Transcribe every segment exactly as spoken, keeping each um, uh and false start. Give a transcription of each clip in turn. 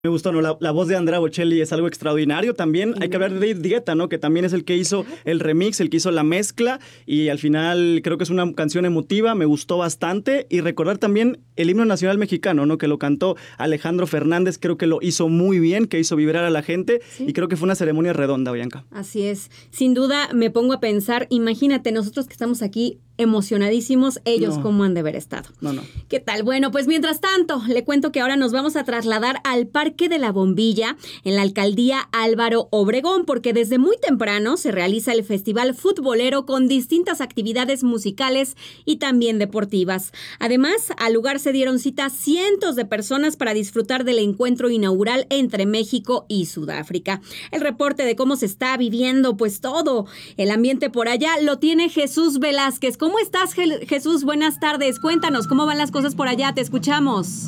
Me gustó, ¿no? La, la voz de Andrea Bocelli es algo extraordinario. También hay que hablar de David Guetta, ¿no? Que también es el que hizo el remix, el que hizo la mezcla. Y al final creo que es una canción emotiva, me gustó bastante. Y recordar también el himno nacional mexicano, ¿no? Que lo cantó Alejandro Fernández, creo que lo hizo muy bien, que hizo vibrar a la gente. ¿Sí? Y creo que fue una ceremonia redonda, Bianca. Así es. Sin duda me pongo a pensar, imagínate, nosotros que estamos aquí emocionadísimos, ellos no. cómo han de haber estado. No, no. ¿Qué tal? Bueno, pues mientras tanto, le cuento que ahora nos vamos a trasladar al Parque de la Bombilla, en la alcaldía Álvaro Obregón, porque desde muy temprano se realiza el Festival Futbolero con distintas actividades musicales y también deportivas. Además, al lugar se dieron cita cientos de personas para disfrutar del encuentro inaugural entre México y Sudáfrica. El reporte de cómo se está viviendo, pues todo el ambiente por allá, lo tiene Jesús Velázquez. ¿Cómo estás, Jesús? Buenas tardes. Cuéntanos, ¿cómo van las cosas por allá? Te escuchamos.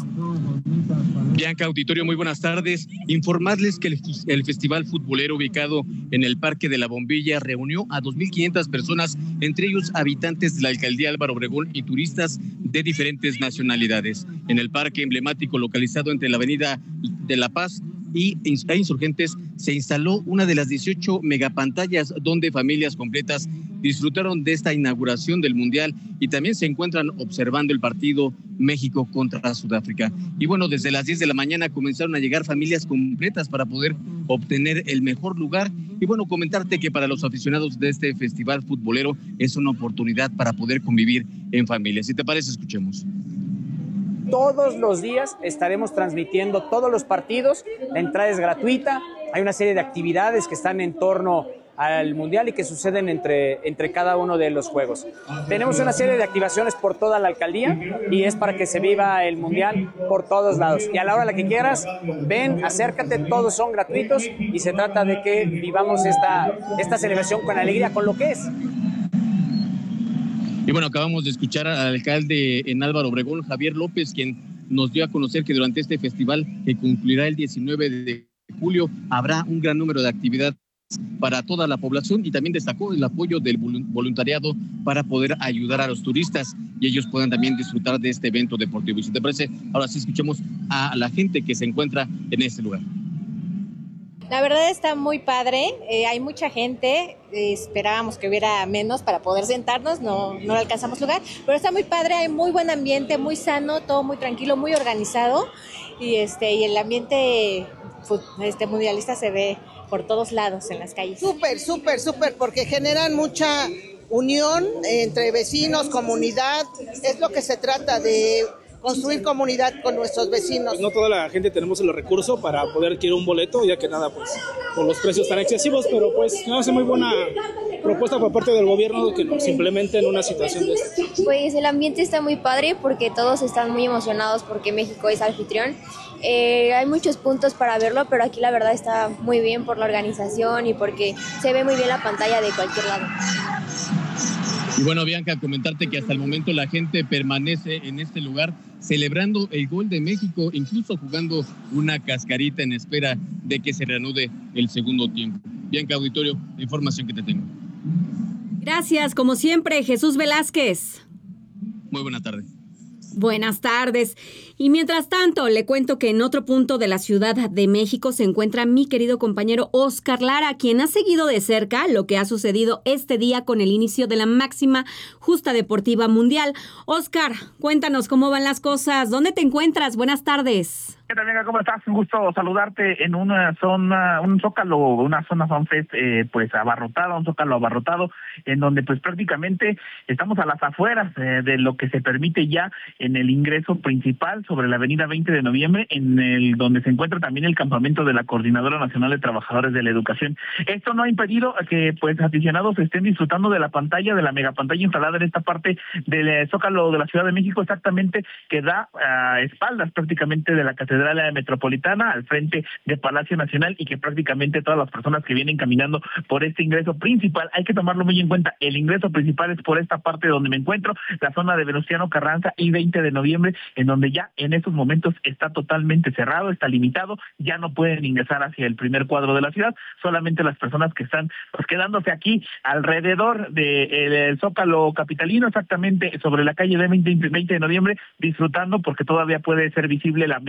Bianca, auditorio, muy buenas tardes. Informarles que el, el Festival Futbolero ubicado en el Parque de la Bombilla reunió a dos mil quinientas personas, entre ellos habitantes de la alcaldía Álvaro Obregón y turistas de diferentes nacionalidades. En el parque emblemático localizado entre la avenida de La Paz y Insurgentes se instaló una de las dieciocho megapantallas donde familias completas disfrutaron de esta inauguración del Mundial y también se encuentran observando el partido México contra Sudáfrica. Y bueno, desde las diez de la mañana comenzaron a llegar familias completas para poder obtener el mejor lugar. Y bueno, comentarte que para los aficionados de este festival futbolero es una oportunidad para poder convivir en familia. Si te parece, escuchemos. Todos los días estaremos transmitiendo todos los partidos, la entrada es gratuita, hay una serie de actividades que están en torno al Mundial y que suceden entre, entre cada uno de los juegos. Tenemos una serie de activaciones por toda la alcaldía y es para que se viva el Mundial por todos lados. Y a la hora la que quieras, ven, acércate, todos son gratuitos y se trata de que vivamos esta, esta celebración con alegría, con lo que es. Y bueno, acabamos de escuchar al alcalde en Álvaro Obregón, Javier López, quien nos dio a conocer que durante este festival, que concluirá el diecinueve de julio, habrá un gran número de actividades para toda la población y también destacó el apoyo del voluntariado para poder ayudar a los turistas y ellos puedan también disfrutar de este evento deportivo. Y si te parece, ahora sí escuchemos a la gente que se encuentra en este lugar. La verdad está muy padre, eh, hay mucha gente, eh, esperábamos que hubiera menos para poder sentarnos, no, no alcanzamos lugar, pero está muy padre, hay muy buen ambiente, muy sano, todo muy tranquilo, muy organizado y este y el ambiente este, mundialista se ve por todos lados en las calles. Súper, súper, súper, porque generan mucha unión entre vecinos, comunidad, es lo que se trata de construir comunidad con nuestros vecinos. No toda la gente tenemos el recurso para poder adquirir un boleto, ya que nada, pues, por los precios tan excesivos, pero pues no hace muy buena propuesta por parte del gobierno que nos implementen una situación de esta. Pues el ambiente está muy padre porque todos están muy emocionados porque México es anfitrión. Eh, hay muchos puntos para verlo, pero aquí la verdad está muy bien por la organización y porque se ve muy bien la pantalla de cualquier lado. Y bueno, Bianca, comentarte que hasta el momento la gente permanece en este lugar celebrando el gol de México, incluso jugando una cascarita en espera de que se reanude el segundo tiempo. Bianca, auditorio, la información que te tengo. Gracias, como siempre, Jesús Velázquez. Muy buena tarde. Buenas tardes. Y mientras tanto, le cuento que en otro punto de la Ciudad de México se encuentra mi querido compañero Oscar Lara, quien ha seguido de cerca lo que ha sucedido este día con el inicio de la máxima justa deportiva mundial. Oscar, cuéntanos cómo van las cosas. ¿Dónde te encuentras? Buenas tardes. ¿Qué tal, Bianca? ¿Cómo estás? Un gusto saludarte en una zona, un zócalo, una zona FanFest, eh, pues abarrotada, un zócalo abarrotado, en donde pues prácticamente estamos a las afueras eh, de lo que se permite ya en el ingreso principal sobre la avenida veinte de noviembre, en el donde se encuentra también el campamento de la Coordinadora Nacional de Trabajadores de la Educación. Esto no ha impedido que pues aficionados estén disfrutando de la pantalla, de la megapantalla instalada en esta parte del zócalo de la Ciudad de México, exactamente, que da a uh, espaldas prácticamente de la Catedral Metropolitana, al frente de Palacio Nacional, y que prácticamente todas las personas que vienen caminando por este ingreso principal, hay que tomarlo muy en cuenta, el ingreso principal es por esta parte donde me encuentro, la zona de Venustiano Carranza y veinte de noviembre, en donde ya en estos momentos está totalmente cerrado, está limitado, ya no pueden ingresar hacia el primer cuadro de la ciudad, solamente las personas que están pues quedándose aquí alrededor del Zócalo capitalino, exactamente sobre la calle de veinte de noviembre, disfrutando porque todavía puede ser visible la megapantalla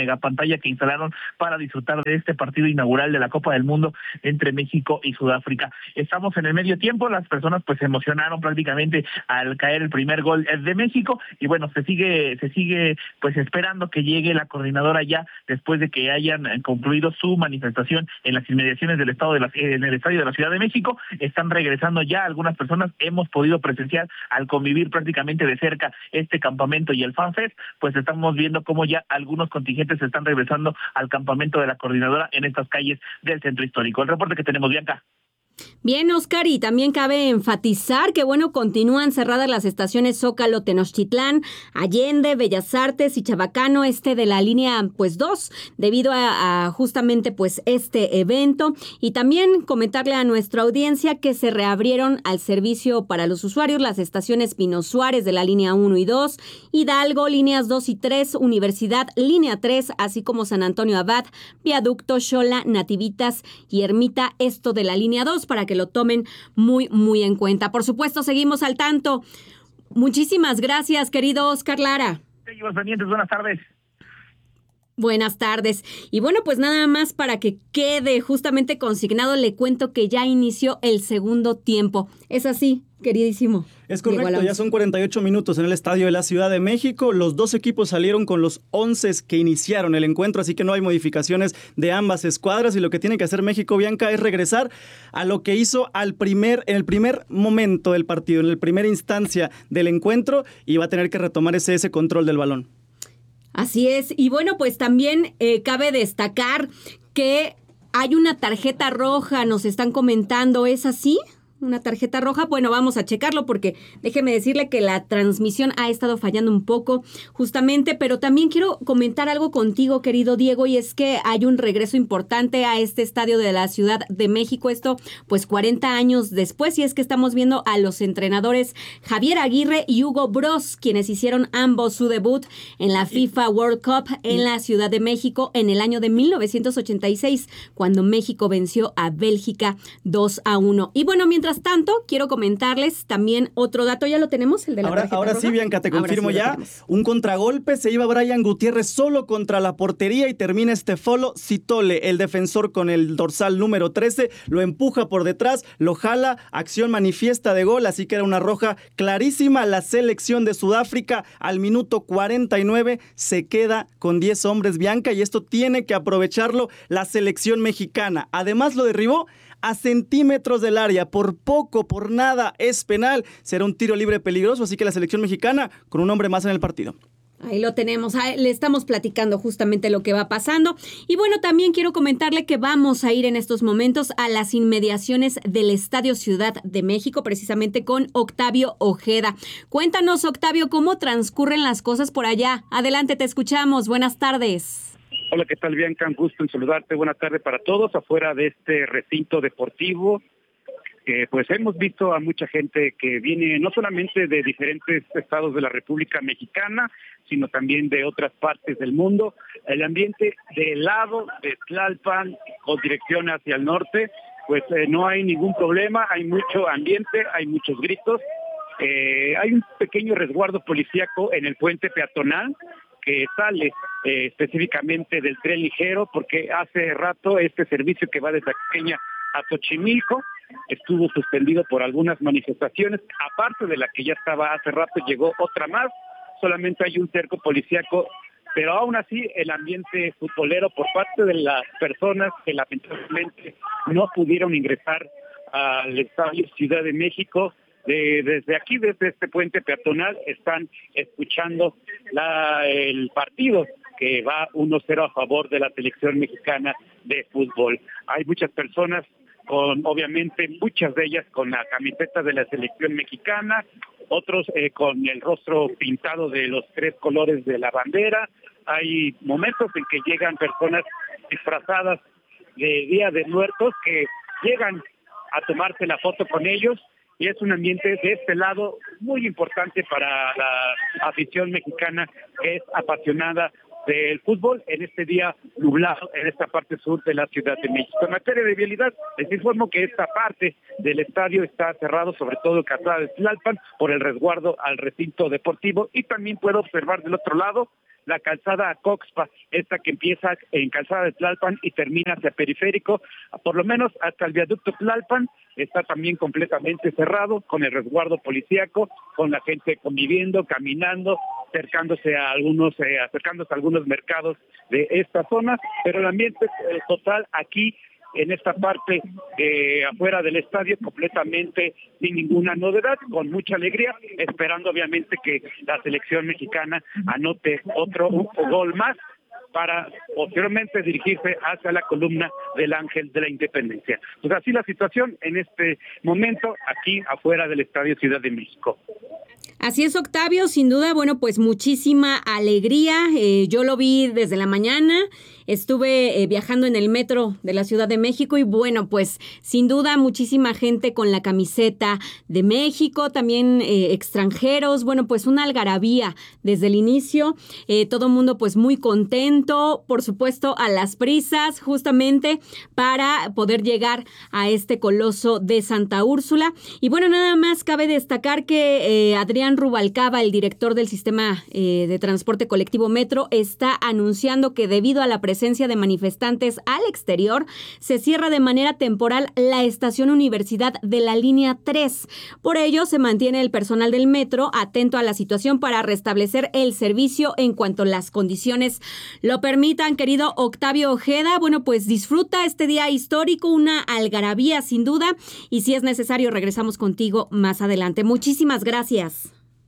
pantalla que instalaron para disfrutar de este partido inaugural de la Copa del Mundo entre México y Sudáfrica. Estamos en el medio tiempo, las personas pues se emocionaron prácticamente al caer el primer gol de México y bueno, se sigue se sigue pues esperando que llegue la coordinadora ya después de que hayan concluido su manifestación en las inmediaciones del estado de la, en el estadio de la Ciudad de México. Están regresando ya algunas personas, hemos podido presenciar al convivir prácticamente de cerca este campamento y el FanFest, pues estamos viendo cómo ya algunos contingentes están regresando al campamento de la coordinadora en estas calles del centro histórico. El reporte que tenemos, Bianca. Bien, Oscar, y también cabe enfatizar que, bueno, continúan cerradas las estaciones Zócalo, Tenochtitlán, Allende, Bellas Artes y Chabacano, este de la línea, pues, dos, debido a, a justamente, pues, este evento. Y también comentarle a nuestra audiencia que se reabrieron al servicio para los usuarios las estaciones Pino Suárez de la línea uno y dos, Hidalgo, líneas dos y tres, Universidad, línea tres, así como San Antonio Abad, Viaducto, Xola, Nativitas y Ermita, esto de la línea dos, para que lo tomen muy, muy en cuenta. Por supuesto, seguimos al tanto. Muchísimas gracias, querido Oscar Lara. Seguimos pendientes, buenas tardes. Buenas tardes. Y bueno, pues nada más para que quede justamente consignado, le cuento que ya inició el segundo tiempo. ¿Es así, queridísimo? Es correcto, ya son cuarenta y ocho minutos en el estadio de la Ciudad de México. Los dos equipos salieron con los once que iniciaron el encuentro, así que no hay modificaciones de ambas escuadras y lo que tiene que hacer México, Bianca, es regresar a lo que hizo al primer, en el primer momento del partido, en la primera instancia del encuentro, y va a tener que retomar ese, ese control del balón. Así es, y bueno, pues también eh, cabe destacar que hay una tarjeta roja, nos están comentando, ¿es así? Una tarjeta roja, bueno, vamos a checarlo porque déjeme decirle que la transmisión ha estado fallando un poco justamente, pero también quiero comentar algo contigo, querido Diego, y es que hay un regreso importante a este estadio de la Ciudad de México, esto pues cuarenta años después, y es que estamos viendo a los entrenadores Javier Aguirre y Hugo Bross, quienes hicieron ambos su debut en la FIFA World Cup en la Ciudad de México en el año de mil novecientos ochenta y seis, cuando México venció a Bélgica dos a uno. Y bueno, mientras tanto, quiero comentarles también otro dato. ¿Ya lo tenemos? El de la ahora tarjeta ahora roja? Sí, Bianca, te confirmo sí ya. Un contragolpe, se iba Brian Gutiérrez solo contra la portería y termina Estefolo Citole, el defensor con el dorsal número trece, lo empuja por detrás, lo jala, acción manifiesta de gol, así que era una roja clarísima. La selección de Sudáfrica al minuto cuarenta y nueve se queda con diez hombres, Bianca, y esto tiene que aprovecharlo la selección mexicana. Además lo derribó a centímetros del área, por poco, por nada, es penal. Será un tiro libre peligroso, así que la selección mexicana con un hombre más en el partido. Ahí lo tenemos, ahí le estamos platicando justamente lo que va pasando. Y bueno, también quiero comentarle que vamos a ir en estos momentos a las inmediaciones del Estadio Ciudad de México, precisamente con Octavio Ojeda. Cuéntanos, Octavio, cómo transcurren las cosas por allá. Adelante, te escuchamos. Buenas tardes. Hola, ¿qué tal, Bianca? Un gusto en saludarte. Buenas tardes para todos. Afuera de este recinto deportivo, eh, pues hemos visto a mucha gente que viene no solamente de diferentes estados de la República Mexicana, sino también de otras partes del mundo. El ambiente del lado de Tlalpan, con dirección hacia el norte, pues eh, no hay ningún problema, hay mucho ambiente, hay muchos gritos. Eh, hay un pequeño resguardo policíaco en el puente peatonal que sale eh, específicamente del tren ligero, porque hace rato este servicio que va desde Aqueña a Xochimilco estuvo suspendido por algunas manifestaciones, aparte de la que ya estaba hace rato, llegó otra más, solamente hay un cerco policíaco, pero aún así el ambiente futbolero por parte de las personas que lamentablemente no pudieron ingresar al Estadio Ciudad de México, De, desde aquí, desde este puente peatonal, están escuchando la, el partido que va uno cero a favor de la selección mexicana de fútbol. Hay muchas personas con, obviamente, muchas de ellas con la camiseta de la selección mexicana, otros eh, con el rostro pintado de los tres colores de la bandera. Hay momentos en que llegan personas disfrazadas de Día de Muertos que llegan a tomarse la foto con ellos. Y es un ambiente de este lado muy importante para la afición mexicana que es apasionada del fútbol en este día nublado en esta parte sur de la Ciudad de México. En materia de vialidad, les informo que esta parte del estadio está cerrado, sobre todo el Calzada de Tlalpan, por el resguardo al recinto deportivo, y también puedo observar del otro lado la calzada Coxpa, esta que empieza en calzada de Tlalpan y termina hacia Periférico, por lo menos hasta el viaducto Tlalpan, está también completamente cerrado, con el resguardo policíaco, con la gente conviviendo, caminando, acercándose a algunos, eh, acercándose a algunos mercados de esta zona, pero el ambiente eh, total aquí en esta parte eh, afuera del estadio completamente sin ninguna novedad, con mucha alegría, esperando obviamente que la selección mexicana anote otro un gol más para posteriormente dirigirse hacia la columna del Ángel de la Independencia. Pues así la situación en este momento aquí afuera del Estadio Ciudad de México. Así es, Octavio, sin duda, bueno, pues muchísima alegría. Eh, yo lo vi desde la mañana, estuve eh, viajando en el metro de la Ciudad de México y bueno, pues sin duda muchísima gente con la camiseta de México, también eh, extranjeros, bueno, pues una algarabía desde el inicio, eh, todo el mundo pues muy contento, por supuesto a las prisas justamente para poder llegar a este coloso de Santa Úrsula. Y bueno, nada más cabe destacar que eh, Adrián Rubalcaba, el director del sistema eh, de transporte colectivo Metro, está anunciando que debido a la presencia de manifestantes al exterior, se cierra de manera temporal la estación Universidad de la línea tres. Por ello, se mantiene el personal del Metro atento a la situación para restablecer el servicio en cuanto las condiciones lo permitan. Querido Octavio Ojeda, bueno, pues disfruta este día histórico, una algarabía sin duda, y si es necesario regresamos contigo más adelante. Muchísimas gracias.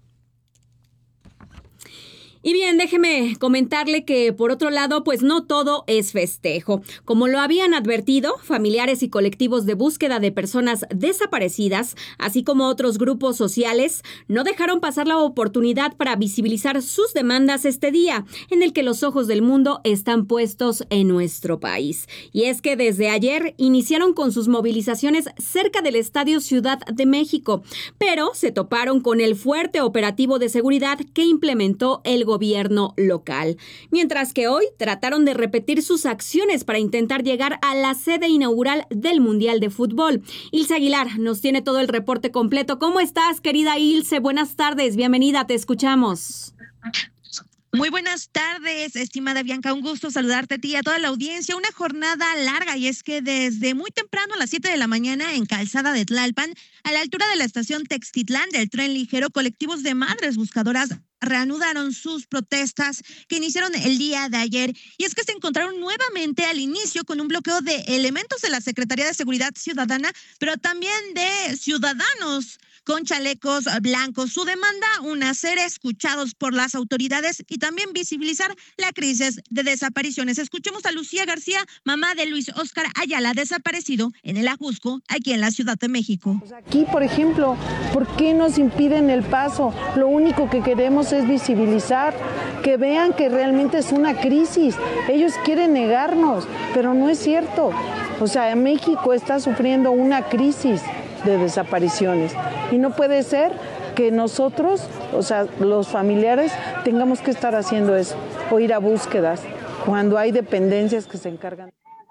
Y bien, déjeme comentarle que, por otro lado, pues no todo es festejo. Como lo habían advertido, familiares y colectivos de búsqueda de personas desaparecidas, así como otros grupos sociales, no dejaron pasar la oportunidad para visibilizar sus demandas este día, en el que los ojos del mundo están puestos en nuestro país. Y es que desde ayer iniciaron con sus movilizaciones cerca del Estadio Ciudad de México, pero se toparon con el fuerte operativo de seguridad que implementó el gobierno gobierno local. Mientras que hoy trataron de repetir sus acciones para intentar llegar a la sede inaugural del Mundial de Fútbol. Ilse Aguilar nos tiene todo el reporte completo. ¿Cómo estás, querida Ilse? Buenas tardes, bienvenida, te escuchamos. Muy buenas tardes, estimada Bianca, un gusto saludarte a ti y a toda la audiencia. Una jornada larga, y es que desde muy temprano a las siete de la mañana en Calzada de Tlalpan, a la altura de la estación Textitlán del tren ligero, colectivos de madres buscadoras reanudaron sus protestas que iniciaron el día de ayer, y es que se encontraron nuevamente al inicio con un bloqueo de elementos de la Secretaría de Seguridad Ciudadana, pero también de ciudadanos con chalecos blancos. Su demanda, una, ser escuchados por las autoridades y también visibilizar la crisis de desapariciones. Escuchemos a Lucía García, mamá de Luis Óscar Ayala, desaparecido en el Ajusco, aquí en la Ciudad de México. Pues aquí, por ejemplo, ¿por qué nos impiden el paso? Lo único que queremos es visibilizar, que vean que realmente es una crisis. Ellos quieren negarnos, pero no es cierto. O sea, México está sufriendo una crisis de desapariciones y no puede ser que nosotros, o sea, los familiares, tengamos que estar haciendo eso o ir a búsquedas cuando hay dependencias que se encargan.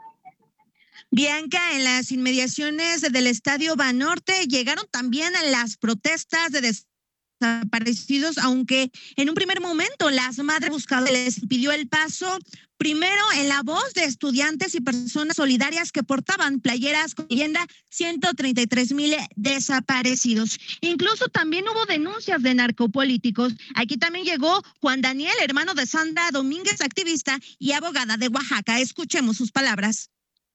Bianca, en las inmediaciones del Estadio Banorte llegaron también a las protestas de desaparecidos, aunque en un primer momento las madres buscadoras les impidió el paso. Primero, en la voz de estudiantes y personas solidarias que portaban playeras con leyenda ciento treinta y tres mil desaparecidos. Incluso también hubo denuncias de narcopolíticos. Aquí también llegó Juan Daniel, hermano de Sandra Domínguez, activista y abogada de Oaxaca. Escuchemos sus palabras.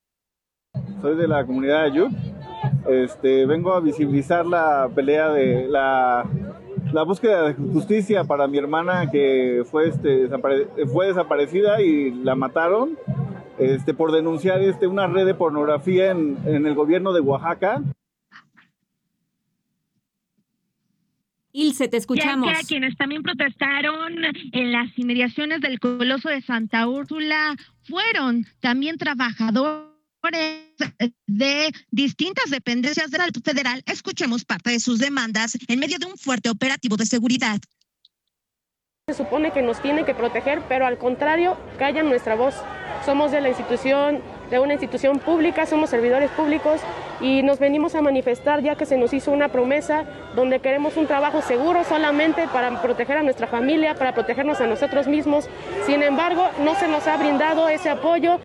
Soy de la comunidad de Ayub. Este, vengo a visibilizar la pelea de la... la búsqueda de justicia para mi hermana que fue este desapare fue desaparecida y la mataron este por denunciar este una red de pornografía en, en el gobierno de Oaxaca. Ilse, te escuchamos. Ya que quienes también protestaron en las inmediaciones del Coloso de Santa Úrsula fueron también trabajadores de distintas dependencias del Alto Federal. Escuchemos parte de sus demandas en medio de un fuerte operativo de seguridad. Se supone que nos tienen que proteger, pero al contrario, callan nuestra voz. Somos de la institución de una institución pública, somos servidores públicos y nos venimos a manifestar ya que se nos hizo una promesa donde queremos un trabajo seguro solamente para proteger a nuestra familia, para protegernos a nosotros mismos. Sin embargo, no se nos ha brindado ese apoyo.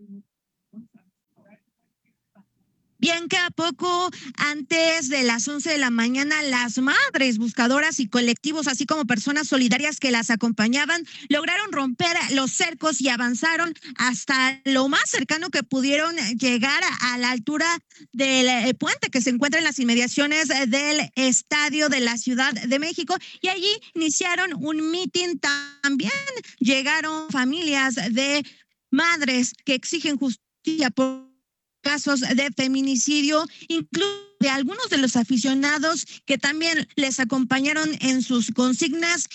Bien que a poco antes de las once de la mañana, las madres buscadoras y colectivos, así como personas solidarias que las acompañaban, lograron romper los cercos y avanzaron hasta lo más cercano que pudieron llegar a la altura del puente que se encuentra en las inmediaciones del estadio de la Ciudad de México, y allí iniciaron un mitin. También llegaron familias de madres que exigen justicia por casos de feminicidio, incluso de algunos de los aficionados que también les acompañaron en sus consignas.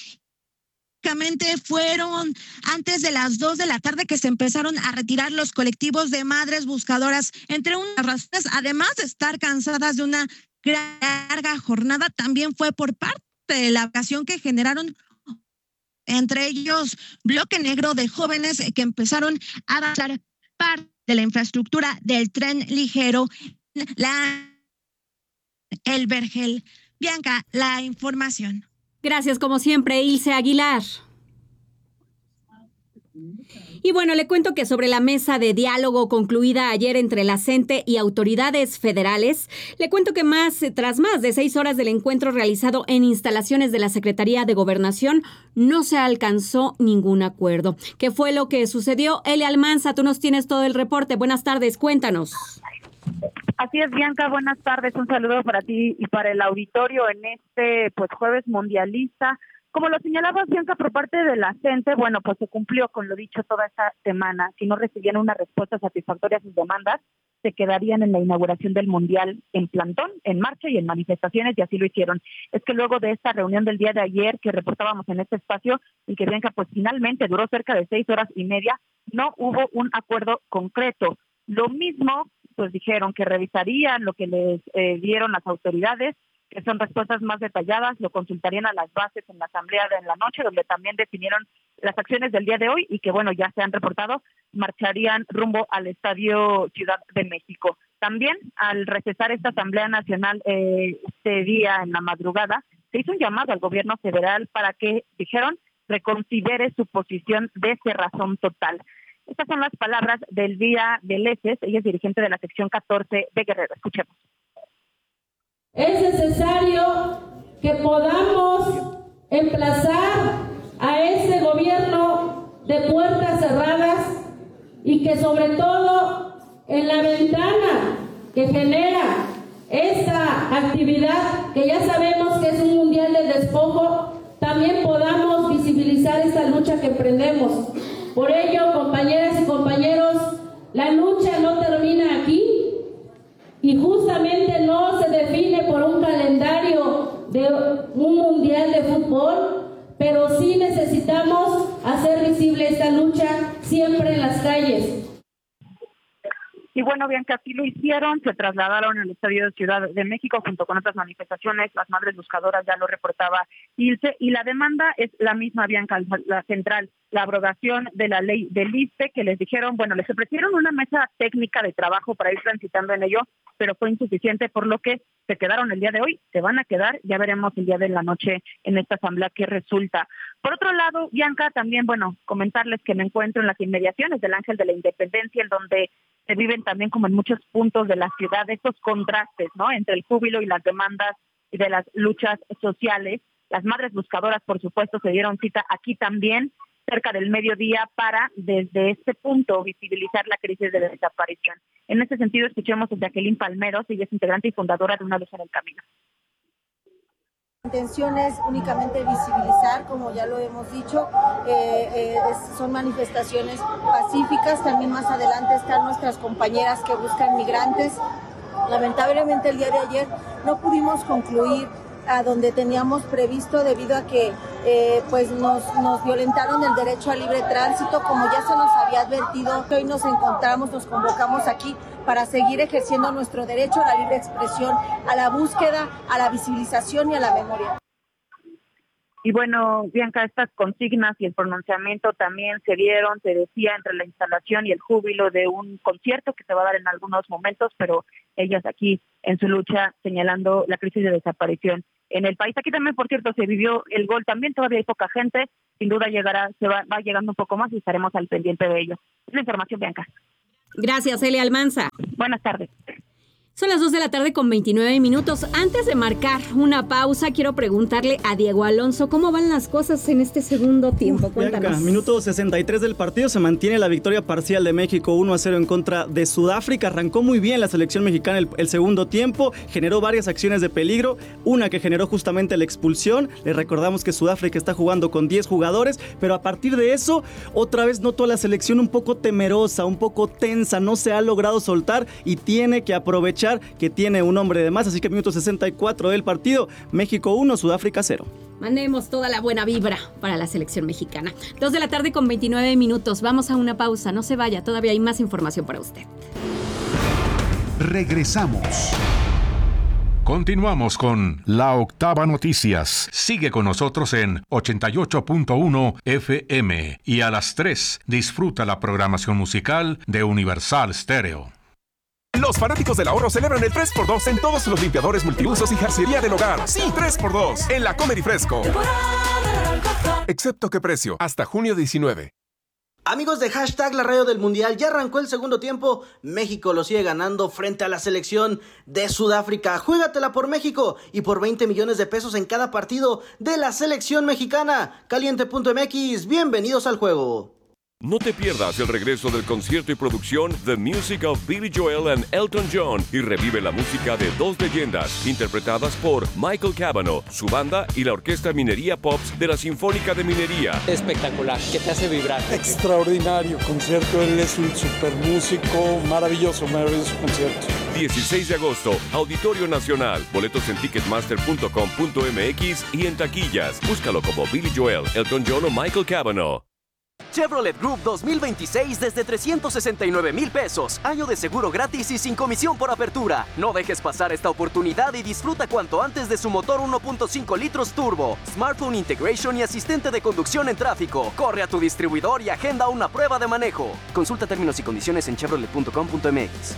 Fueron antes de las dos de la tarde que se empezaron a retirar los colectivos de madres buscadoras, entre unas razones, además de estar cansadas de una larga jornada, también fue por parte de la ocasión que generaron, entre ellos Bloque Negro de jóvenes que empezaron a avanzar parte de la infraestructura del tren ligero, la El Vergel. Bianca, la información. Gracias, como siempre, Ilse Aguilar. Y bueno, le cuento que sobre la mesa de diálogo concluida ayer entre la CENTE y autoridades federales, le cuento que más tras más de seis horas del encuentro realizado en instalaciones de la Secretaría de Gobernación, no se alcanzó ningún acuerdo. ¿Qué fue lo que sucedió? Elia Almanza, tú nos tienes todo el reporte. Buenas tardes, cuéntanos. Así es, Bianca, buenas tardes. Un saludo para ti y para el auditorio en este pues jueves mundialista. Como lo señalaba Bianca por parte de la CENTE, bueno, pues se cumplió con lo dicho toda esta semana. Si no recibían una respuesta satisfactoria a sus demandas, se quedarían en la inauguración del Mundial en plantón, en marcha y en manifestaciones, y así lo hicieron. Es que luego de esta reunión del día de ayer que reportábamos en este espacio, y que Bianca pues finalmente duró cerca de seis horas y media, no hubo un acuerdo concreto. Lo mismo, pues dijeron que revisarían lo que les eh, dieron las autoridades, que son respuestas más detalladas, lo consultarían a las bases en la asamblea de la noche, donde también definieron las acciones del día de hoy y que, bueno, ya se han reportado, marcharían rumbo al Estadio Ciudad de México. También, al recesar esta Asamblea Nacional eh, este día en la madrugada, se hizo un llamado al gobierno federal para que, dijeron, reconsidere su posición de cerrazón total. Estas son las palabras del día de Leces, ella es dirigente de la sección catorce de Guerrero. Escuchemos. Es necesario que podamos emplazar a ese gobierno de puertas cerradas y que sobre todo en la ventana que genera esta actividad, que ya sabemos que es un mundial del despojo, también podamos visibilizar esta lucha que emprendemos. Por ello, compañeras y compañeros, la lucha no termina aquí. Y justamente no se define por un calendario de un mundial de fútbol, pero sí necesitamos hacer visible esta lucha siempre en las calles. Y bueno, bien que así lo hicieron, se trasladaron al Estadio de Ciudad de México junto con otras manifestaciones, las madres buscadoras, ya lo reportaba Ilse, y la demanda es la misma, Bianca, la central, la abrogación de la ley del I S S S T E, que les dijeron, bueno, les ofrecieron una mesa técnica de trabajo para ir transitando en ello, pero fue insuficiente, por lo que se quedaron el día de hoy, se van a quedar, ya veremos el día de la noche en esta asamblea qué resulta. Por otro lado, Bianca, también, bueno, comentarles que me encuentro en las inmediaciones del Ángel de la Independencia, en donde se viven también como en muchos puntos de la ciudad estos contrastes, ¿no?, entre el júbilo y las demandas y de las luchas sociales. Las madres buscadoras, por supuesto, se dieron cita aquí también, cerca del mediodía, para desde este punto visibilizar la crisis de la desaparición. En este sentido, escuchemos a Jacqueline Palmeros, ella es integrante y fundadora de Una Luz en el Camino. La intención es únicamente visibilizar, como ya lo hemos dicho, eh, eh, es, son manifestaciones pacíficas. También más adelante están nuestras compañeras que buscan migrantes. Lamentablemente el día de ayer no pudimos concluir a donde teníamos previsto debido a que eh, pues nos, nos violentaron el derecho al libre tránsito, como ya se nos había advertido. Hoy nos encontramos, nos convocamos aquí para seguir ejerciendo nuestro derecho a la libre expresión, a la búsqueda, a la visibilización y a la memoria. Y bueno, Bianca, estas consignas y el pronunciamiento también se dieron, se decía, entre la instalación y el júbilo de un concierto que se va a dar en algunos momentos, pero ellas aquí en su lucha señalando la crisis de desaparición en el país. Aquí también, por cierto, se vivió el gol, también todavía hay poca gente, sin duda llegará, se va, va llegando un poco más y estaremos al pendiente de ello. Es la información, Bianca. Gracias, Elia Almanza. Buenas tardes. Son las dos de la tarde con veintinueve minutos. Antes de marcar una pausa, quiero preguntarle a Diego Alonso cómo van las cosas en este segundo tiempo. Uf, Cuéntanos. Bianca, minuto sesenta y tres del partido, se mantiene la victoria parcial de México uno a cero en contra de Sudáfrica. Arrancó muy bien la selección mexicana el, el segundo tiempo, generó varias acciones de peligro, una que generó justamente la expulsión. Les recordamos que Sudáfrica está jugando con diez jugadores, pero a partir de eso, otra vez noto a la selección un poco temerosa, un poco tensa, no se ha logrado soltar y tiene que aprovechar que tiene un hombre de más, así que minuto sesenta y cuatro del partido, México uno, Sudáfrica cero. Mandemos toda la buena vibra para la selección mexicana. dos de la tarde con veintinueve minutos, vamos a una pausa, no se vaya, todavía hay más información para usted. Regresamos. Continuamos con La Octava Noticias. Sigue con nosotros en ochenta y ocho punto uno F M y a las tres disfruta la programación musical de Universal Stereo. Los fanáticos del ahorro celebran el tres por dos en todos los limpiadores multiusos y jarcería del hogar. Sí, tres por dos en la Comer y Fresco. Excepto que precio, hasta junio diecinueve. Amigos de hashtag La Radio del Mundial, ya arrancó el segundo tiempo. México lo sigue ganando frente a la selección de Sudáfrica. Juégatela por México y por veinte millones de pesos en cada partido de la selección mexicana. Caliente punto M X, bienvenidos al juego. No te pierdas el regreso del concierto y producción The Music of Billy Joel and Elton John y revive la música de dos leyendas interpretadas por Michael Cavanaugh, su banda y la Orquesta Minería Pops de la Sinfónica de Minería. Espectacular, que te hace vibrar. Extraordinario concierto, él es un super músico, maravilloso, maravilloso concierto. dieciséis de agosto, Auditorio Nacional, boletos en ticketmaster punto com punto M X y en taquillas. Búscalo como Billy Joel, Elton John o Michael Cavanaugh. Chevrolet Group dos mil veintiséis desde trescientos sesenta y nueve mil pesos. Año de seguro gratis y sin comisión por apertura. No dejes pasar esta oportunidad y disfruta cuanto antes de su motor uno punto cinco litros turbo, smartphone integration y asistente de conducción en tráfico. Corre a tu distribuidor y agenda una prueba de manejo. Consulta términos y condiciones en chevrolet punto com punto M X.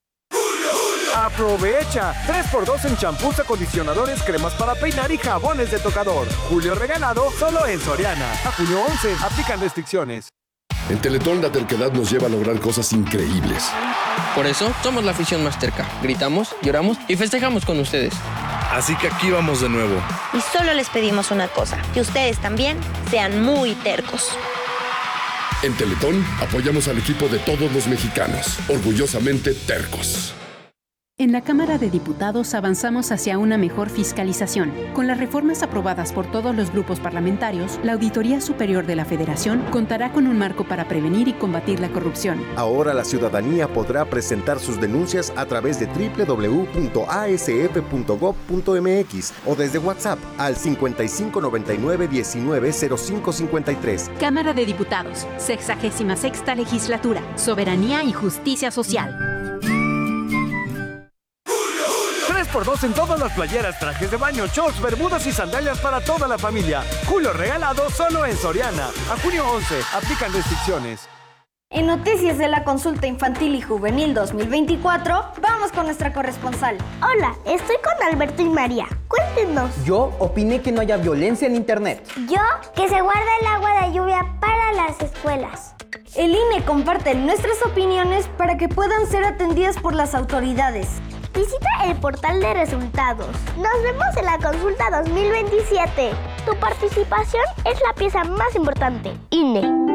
Aprovecha tres por dos en champús, acondicionadores, cremas para peinar y jabones de tocador. Julio regalado solo en Soriana. A junio once, aplican restricciones. En Teletón la terquedad nos lleva a lograr cosas increíbles. Por eso somos la afición más terca. Gritamos, lloramos y festejamos con ustedes. Así que aquí vamos de nuevo. Y solo les pedimos una cosa, que ustedes también sean muy tercos. En Teletón apoyamos al equipo de todos los mexicanos, orgullosamente tercos. En la Cámara de Diputados avanzamos hacia una mejor fiscalización. Con las reformas aprobadas por todos los grupos parlamentarios, la Auditoría Superior de la Federación contará con un marco para prevenir y combatir la corrupción. Ahora la ciudadanía podrá presentar sus denuncias a través de doble u doble u doble u punto a s f punto gob punto m x o desde WhatsApp al cincuenta y cinco noventa y nueve diecinueve cero cinco cincuenta y tres. Cámara de Diputados, sexagésima sexta Legislatura, Soberanía y Justicia Social. tres por dos en todas las playeras, trajes de baño, shorts, bermudas y sandalias para toda la familia. Julio regalado solo en Soriana. A junio once, aplican restricciones. En noticias de la Consulta Infantil y Juvenil dos mil veinticuatro, vamos con nuestra corresponsal. Hola, estoy con Alberto y María. Cuéntenos. Yo opiné que no haya violencia en internet. Yo, que se guarda el agua de lluvia para las escuelas. El I N E comparte nuestras opiniones para que puedan ser atendidas por las autoridades. Visita el portal de resultados. Nos vemos en la consulta dos mil veintisiete. Tu participación es la pieza más importante. I N E.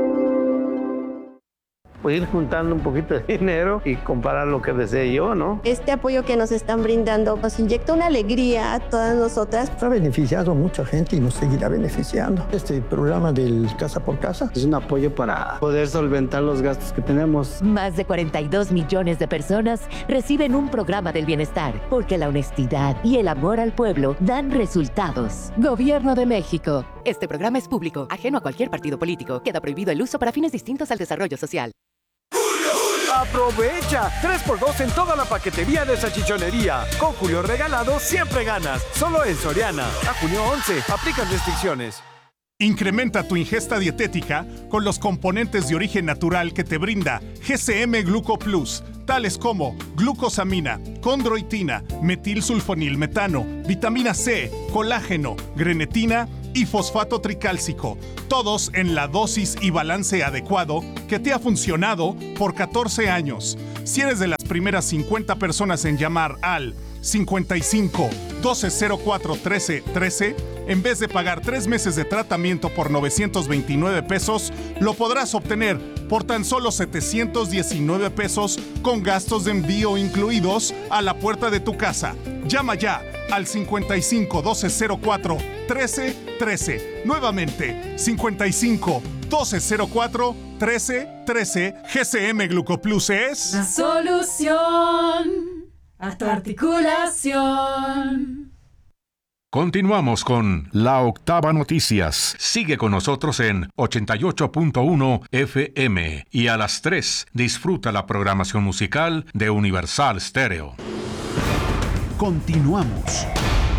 Pues ir juntando un poquito de dinero y comparar lo que desee yo, ¿no? Este apoyo que nos están brindando nos inyecta una alegría a todas nosotras. Ha beneficiado a mucha gente y nos seguirá beneficiando. Este programa del Casa por Casa es un apoyo para poder solventar los gastos que tenemos. Más de cuarenta y dos millones de personas reciben un programa del bienestar, porque la honestidad y el amor al pueblo dan resultados. Gobierno de México. Este programa es público, ajeno a cualquier partido político. Queda prohibido el uso para fines distintos al desarrollo social. ¡Aprovecha! tres por dos en toda la paquetería de salchichonería. Con Julio Regalado siempre ganas. Solo en Soriana. A junio once. Aplican restricciones. Incrementa tu ingesta dietética con los componentes de origen natural que te brinda G C M Gluco Plus, tales como glucosamina, condroitina, metilsulfonilmetano, vitamina C, colágeno, grenetina y fosfato tricálcico, todos en la dosis y balance adecuado que te ha funcionado por catorce años. Si eres de las primeras cincuenta personas en llamar al cincuenta y cinco, doce cero cuatro, trece, trece, en vez de pagar tres meses de tratamiento por novecientos veintinueve pesos, lo podrás obtener por tan solo setecientos diecinueve pesos con gastos de envío incluidos a la puerta de tu casa. Llama ya al cincuenta y cinco, doce cero cuatro, trece, trece. Nuevamente, cincuenta y cinco, doce cero cuatro, trece, trece. G C M Glucoplus es la solución a tu articulación. Continuamos con La Octava Noticias. Sigue con nosotros en ochenta y ocho punto uno F M y a las tres disfruta la programación musical de Universal Stereo. Continuamos.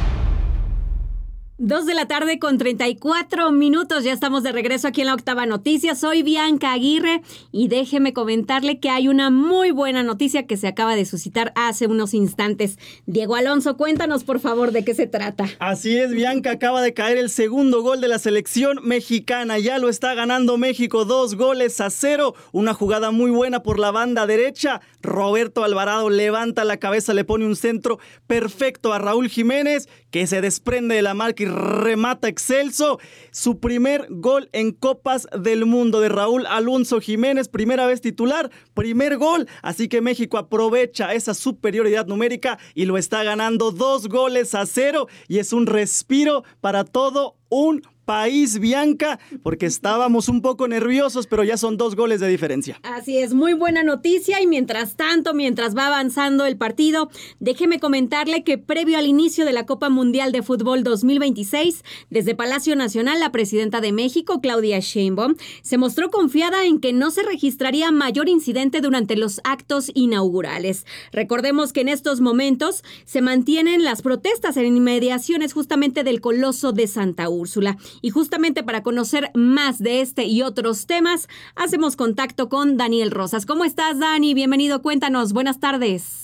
Dos de la tarde con treinta y cuatro minutos. Ya estamos de regreso aquí en La Octava Noticias. Soy Bianca Aguirre y déjeme comentarle que hay una muy buena noticia que se acaba de suscitar hace unos instantes. Diego Alonso, cuéntanos por favor de qué se trata. Así es, Bianca, acaba de caer el segundo gol de la selección mexicana. Ya lo está ganando México, dos goles a cero. Una jugada muy buena por la banda derecha. Roberto Alvarado levanta la cabeza, le pone un centro perfecto a Raúl Jiménez, que se desprende de la marca y remata excelso. Su primer gol en Copas del Mundo de Raúl Alonso Jiménez, primera vez titular, primer gol. Así que México aprovecha esa superioridad numérica y lo está ganando dos goles a cero. Y es un respiro para todo un país, Bianca, porque estábamos un poco nerviosos, pero ya son dos goles de diferencia. Así es, muy buena noticia. Y mientras tanto, mientras va avanzando el partido, déjeme comentarle que previo al inicio de la Copa Mundial de Fútbol dos mil veintiséis, desde Palacio Nacional, la presidenta de México, Claudia Sheinbaum, se mostró confiada en que no se registraría mayor incidente durante los actos inaugurales. Recordemos que en estos momentos se mantienen las protestas en inmediaciones justamente del Coloso de Santa Úrsula. Y justamente para conocer más de este y otros temas, hacemos contacto con Daniel Rosas. ¿Cómo estás, Dani? Bienvenido, cuéntanos. Buenas tardes.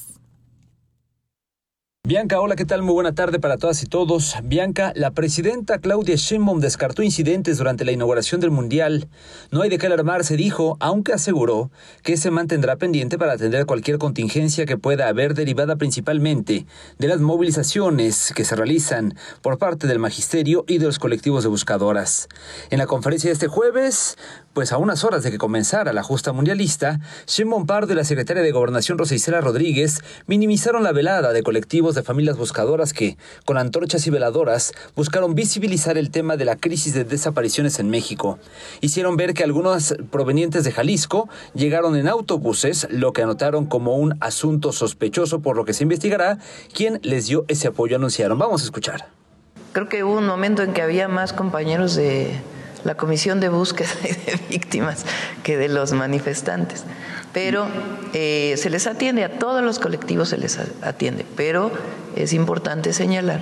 Bianca, hola, ¿qué tal? Muy buena tarde para todas y todos. Bianca, la presidenta Claudia Sheinbaum descartó incidentes durante la inauguración del Mundial. No hay de qué alarmarse, dijo, aunque aseguró que se mantendrá pendiente para atender cualquier contingencia que pueda haber derivada principalmente de las movilizaciones que se realizan por parte del magisterio y de los colectivos de buscadoras. En la conferencia de este jueves, pues a unas horas de que comenzara la justa mundialista, Sheinbaum Pardo y la secretaria de Gobernación Rosa Isela Rodríguez minimizaron la velada de colectivos de familias buscadoras que, con antorchas y veladoras, buscaron visibilizar el tema de la crisis de desapariciones en México. Hicieron ver que algunos provenientes de Jalisco llegaron en autobuses, lo que anotaron como un asunto sospechoso, por lo que se investigará quién les dio ese apoyo, anunciaron. Vamos a escuchar. Creo que hubo un momento en que había más compañeros de la Comisión de Búsqueda de Víctimas que de los manifestantes. Pero eh, se les atiende, a todos los colectivos se les atiende, pero es importante señalar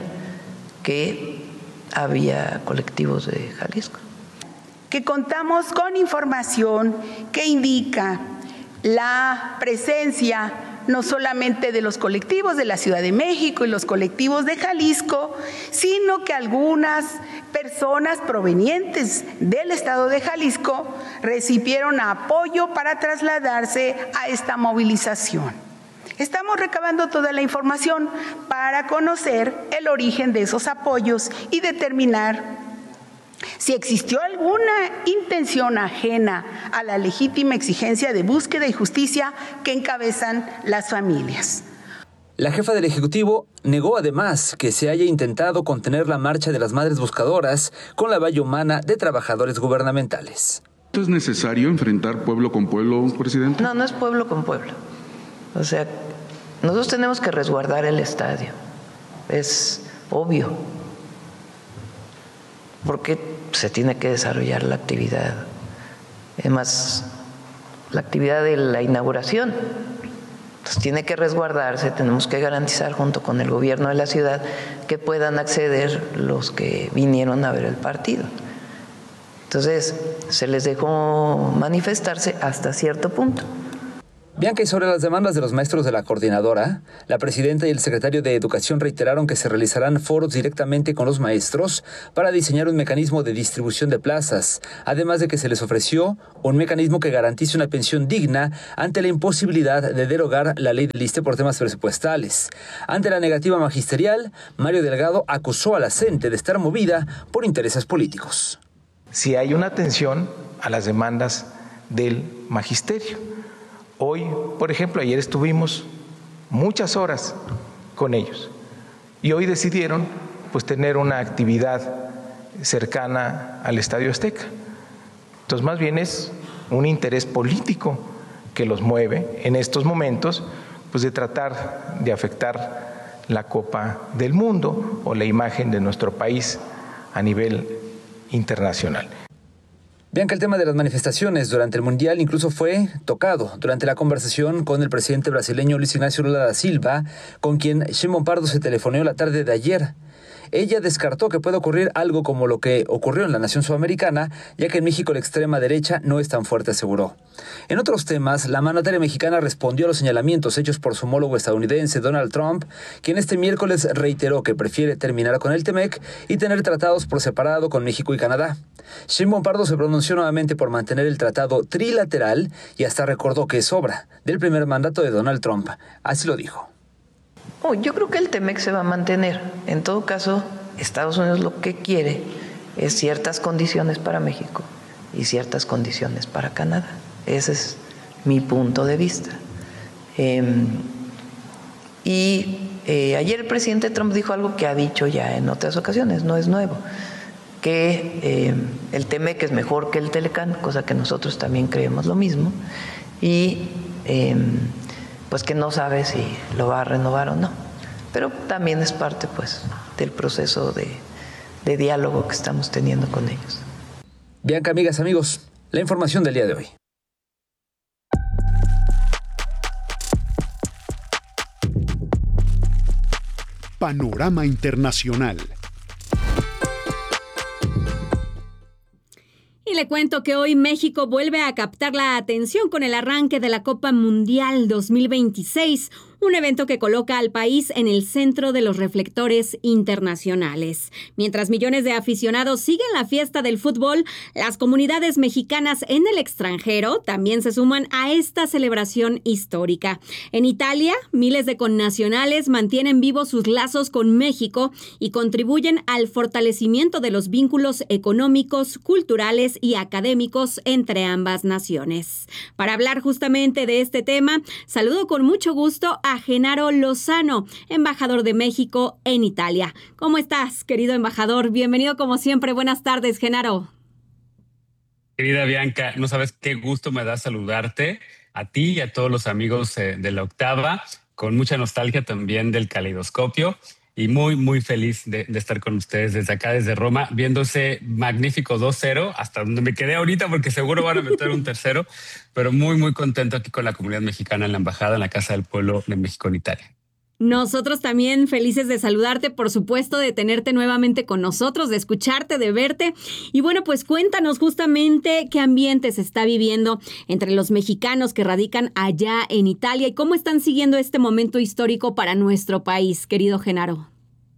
que había colectivos de Jalisco. Que contamos con información que indica la presencia no solamente de los colectivos de la Ciudad de México y los colectivos de Jalisco, sino que algunas personas provenientes del estado de Jalisco recibieron apoyo para trasladarse a esta movilización. Estamos recabando toda la información para conocer el origen de esos apoyos y determinar si existió alguna intención ajena a la legítima exigencia de búsqueda y justicia que encabezan las familias. La jefa del Ejecutivo negó además que se haya intentado contener la marcha de las madres buscadoras con la valla humana de trabajadores gubernamentales. ¿Es necesario enfrentar pueblo con pueblo, presidente? No, no es pueblo con pueblo. O sea, nosotros tenemos que resguardar el estadio. Es obvio. Porque se tiene que desarrollar la actividad. Además, la actividad de la inauguración. Entonces tiene que resguardarse, tenemos que garantizar junto con el gobierno de la ciudad que puedan acceder los que vinieron a ver el partido. Entonces se les dejó manifestarse hasta cierto punto. Bianca, y sobre las demandas de los maestros de la coordinadora, la presidenta y el secretario de Educación reiteraron que se realizarán foros directamente con los maestros para diseñar un mecanismo de distribución de plazas, además de que se les ofreció un mecanismo que garantice una pensión digna ante la imposibilidad de derogar la ley del ISSSTE por temas presupuestales. Ante la negativa magisterial, Mario Delgado acusó a la CENTE de estar movida por intereses políticos. Si hay una atención a las demandas del magisterio. Hoy, por ejemplo, ayer estuvimos muchas horas con ellos y hoy decidieron pues tener una actividad cercana al Estadio Azteca. Entonces, más bien es un interés político que los mueve en estos momentos, pues de tratar de afectar la Copa del Mundo o la imagen de nuestro país a nivel internacional. Bianca, el tema de las manifestaciones durante el Mundial incluso fue tocado durante la conversación con el presidente brasileño Luis Ignacio Lula da Silva, con quien Sheinbaum Pardo se telefoneó la tarde de ayer. Ella descartó que pueda ocurrir algo como lo que ocurrió en la nación sudamericana, ya que en México la extrema derecha no es tan fuerte, aseguró. En otros temas, la mandataria mexicana respondió a los señalamientos hechos por su homólogo estadounidense Donald Trump, quien este miércoles reiteró que prefiere terminar con el TEMEC y tener tratados por separado con México y Canadá. Sheinbaum Pardo se pronunció nuevamente por mantener el tratado trilateral y hasta recordó que es obra del primer mandato de Donald Trump. Así lo dijo. Oh, yo creo que el TEMEC se va a mantener. En todo caso, Estados Unidos lo que quiere es ciertas condiciones para México y ciertas condiciones para Canadá. Ese es mi punto de vista. Eh, y eh, ayer el presidente Trump dijo algo que ha dicho ya en otras ocasiones, no es nuevo, que eh, el TEMEC es mejor que el Telecán, cosa que nosotros también creemos lo mismo, y eh, pues que no sabe si lo va a renovar o no. Pero también es parte pues del proceso de, de diálogo que estamos teniendo con ellos. Bianca, amigas, amigos, la información del día de hoy. Panorama Internacional. Y le cuento que hoy México vuelve a captar la atención con el arranque de la Copa Mundial dos mil veintiséis, un evento que coloca al país en el centro de los reflectores internacionales. Mientras millones de aficionados siguen la fiesta del fútbol, las comunidades mexicanas en el extranjero también se suman a esta celebración histórica. En Italia, miles de connacionales mantienen vivos sus lazos con México y contribuyen al fortalecimiento de los vínculos económicos, culturales y académicos entre ambas naciones. Para hablar justamente de este tema, saludo con mucho gusto a Genaro Lozano, embajador de México en Italia. ¿Cómo estás, querido embajador? Bienvenido como siempre. Buenas tardes, Genaro. Querida Bianca, no sabes qué gusto me da saludarte a ti y a todos los amigos eh, de La Octava, con mucha nostalgia también del Caleidoscopio. Y muy, muy feliz de, de estar con ustedes desde acá, desde Roma, viendo ese magnífico dos cero, hasta donde me quedé ahorita, porque seguro van a meter un tercero, pero muy, muy contento aquí con la comunidad mexicana en la Embajada, en la Casa del Pueblo de México en Italia. Nosotros también felices de saludarte, por supuesto, de tenerte nuevamente con nosotros, de escucharte, de verte. Y bueno, pues cuéntanos justamente qué ambiente se está viviendo entre los mexicanos que radican allá en Italia y cómo están siguiendo este momento histórico para nuestro país, querido Genaro.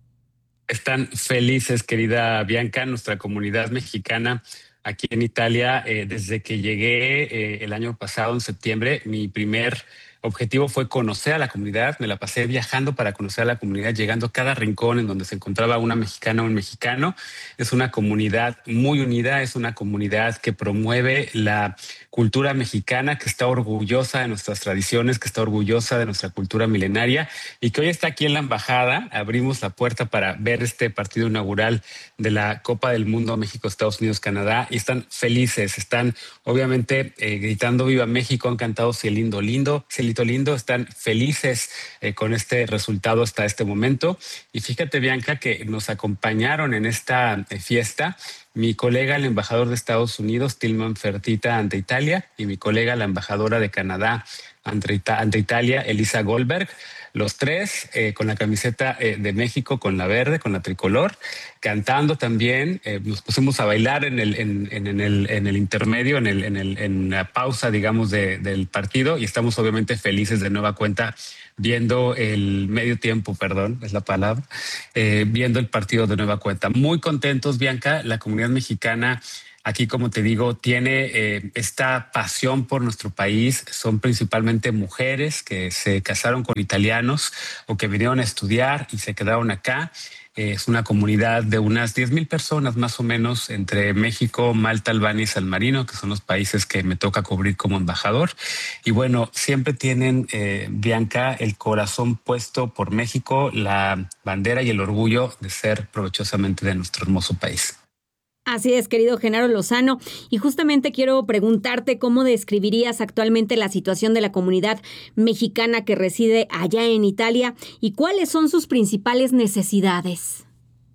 Están felices, querida Bianca, nuestra comunidad mexicana aquí en Italia. Eh, desde que llegué eh, el año pasado, en septiembre, mi primer objetivo fue conocer a la comunidad. Me la pasé viajando para conocer a la comunidad, llegando a cada rincón en donde se encontraba una mexicana o un mexicano. Es una comunidad muy unida, es una comunidad que promueve la cultura mexicana, que está orgullosa de nuestras tradiciones, que está orgullosa de nuestra cultura milenaria y que hoy está aquí en la embajada. Abrimos la puerta para ver este partido inaugural de la Copa del Mundo México, Estados Unidos, Canadá, y están felices, están obviamente eh, gritando Viva México, han cantado Cielindo Lindo, Cielindo Cielito Lindo, están felices eh, con este resultado hasta este momento. Y fíjate, Bianca, que nos acompañaron en esta eh, fiesta mi colega, el embajador de Estados Unidos, Tilman Fertitta, ante Italia, y mi colega, la embajadora de Canadá ante, ante Italia, Elisa Goldberg. Los tres eh, con la camiseta eh, de México, con la verde, con la tricolor, cantando también. Eh, nos pusimos a bailar en el, en, en, en el, en el intermedio, en, el, en, el, en la pausa, digamos, de, del partido, y estamos obviamente felices de nueva cuenta viendo el medio tiempo, perdón, es la palabra, eh, viendo el partido de nueva cuenta. Muy contentos, Bianca. La comunidad mexicana aquí, como te digo, tiene eh, esta pasión por nuestro país. Son principalmente mujeres que se casaron con italianos o que vinieron a estudiar y se quedaron acá. Eh, es una comunidad de unas diez mil personas más o menos entre México, Malta, Albania y San Marino, que son los países que me toca cubrir como embajador. Y bueno, siempre tienen, eh, Bianca, el corazón puesto por México, la bandera y el orgullo de ser provechosamente de nuestro hermoso país. Así es, querido Genaro Lozano. Y justamente quiero preguntarte cómo describirías actualmente la situación de la comunidad mexicana que reside allá en Italia y cuáles son sus principales necesidades.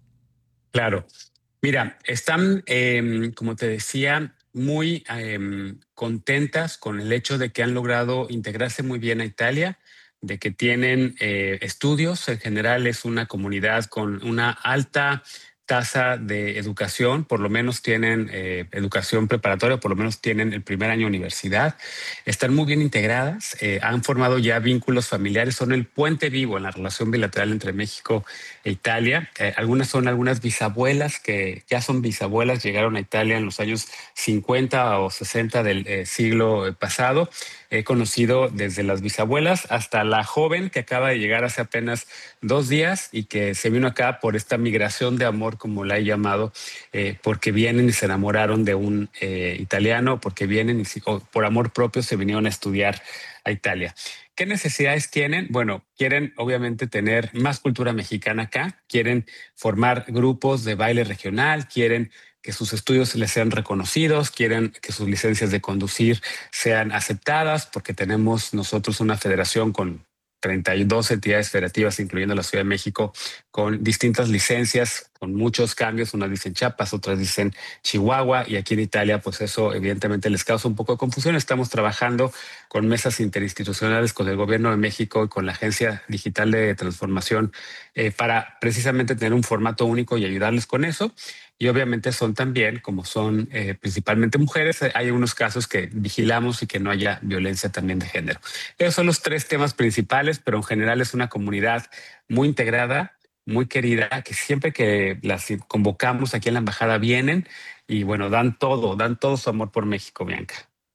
Claro. Mira, están, eh, como te decía, muy eh, contentas con el hecho de que han logrado integrarse muy bien a Italia, de que tienen eh, estudios. En general es una comunidad con una alta tasa de educación, por lo menos tienen eh, educación preparatoria, por lo menos tienen el primer año de universidad, están muy bien integradas, eh, han formado ya vínculos familiares, son el puente vivo en la relación bilateral entre México e Italia. Eh, algunas son algunas bisabuelas que ya son bisabuelas, llegaron a Italia en los años cincuenta o sesenta del eh, siglo pasado. He conocido desde las bisabuelas hasta la joven que acaba de llegar hace apenas dos días y que se vino acá por esta migración de amor, como la he llamado, eh, porque vienen y se enamoraron de un eh, italiano, porque vienen y o por amor propio se vinieron a estudiar a Italia. ¿Qué necesidades tienen? Bueno, quieren obviamente tener más cultura mexicana acá, quieren formar grupos de baile regional, quieren que sus estudios les sean reconocidos, quieren que sus licencias de conducir sean aceptadas, porque tenemos nosotros una federación con treinta y dos entidades federativas, incluyendo la Ciudad de México, con distintas licencias, con muchos cambios. Unas dicen Chiapas, otras dicen Chihuahua, y aquí en Italia, pues eso evidentemente les causa un poco de confusión. Estamos trabajando con mesas interinstitucionales con el Gobierno de México y con la Agencia Digital de Transformación eh, para precisamente tener un formato único y ayudarles con eso. Y obviamente son también, como son eh, principalmente mujeres, hay unos casos que vigilamos y que no haya violencia también de género. Esos son los tres temas principales, pero en general es una comunidad muy integrada, muy querida, que siempre que las convocamos aquí en la embajada vienen y bueno, dan todo, dan todo su amor por México, Bianca.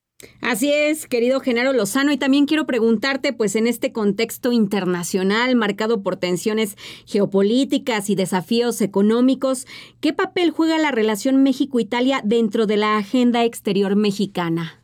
Así es, querido Genaro Lozano, y también quiero preguntarte, pues en este contexto internacional marcado por tensiones geopolíticas y desafíos económicos, ¿qué papel juega la relación México-Italia dentro de la agenda exterior mexicana?